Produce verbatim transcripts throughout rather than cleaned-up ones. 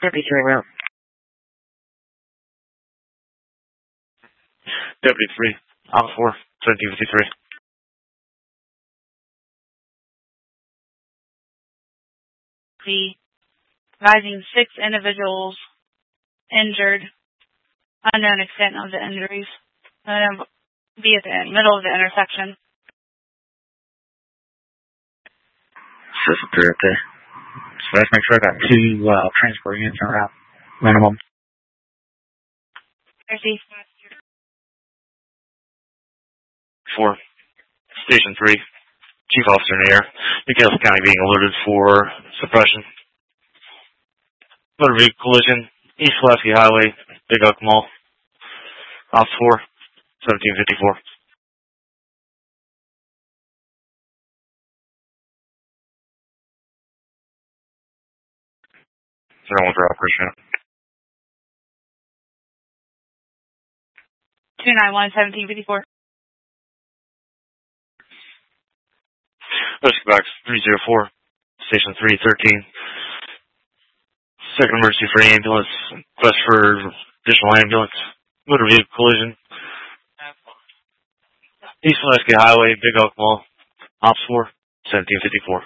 Deputy three route. Deputy three, Alpha four, seventeen fifty-three. The rising six individuals injured, unknown extent of the injuries. Uh, be at the middle of the intersection. System three, okay. So let's make sure I got two uh, transport units en route, minimum. Mercy. Four, Station three, Chief Officer in the air. McAllen County being alerted for suppression. Motor vehicle collision, East Pulaski Highway, Big Oak Mall. Ops four, seventeen fifty-four. Zero one for operation. two nine one, seventeen fifty-four. Rescue box three zero four, Station three thirteen. Second emergency for ambulance. Request for additional ambulance. Motor vehicle collision. East Pulaski Highway, Big Oak Mall. Ops four, seventeen fifty-four.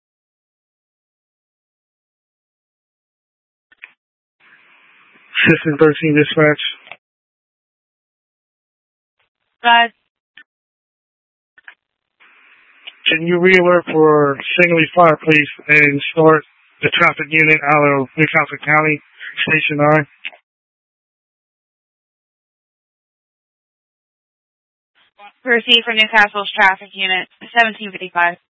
System thirteen dispatch. Five. Can you re-alert for Singley Fire Police and start the traffic unit out of Newcastle County, Station nine? Receive for Newcastle's traffic unit, seventeen fifty-five.